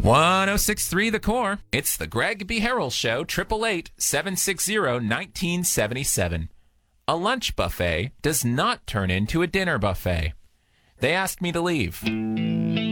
1063 The Core. It's the Greg B. Harrell Show, 888-760-1977. A lunch buffet does not turn into a dinner buffet. They asked me to leave.